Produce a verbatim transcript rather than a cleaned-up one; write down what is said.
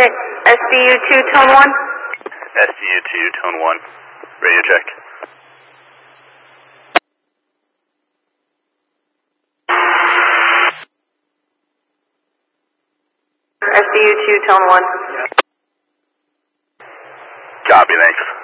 S D U two, tone one. S D U two, tone one. Radio check. S D U two, tone one. Copy, thanks.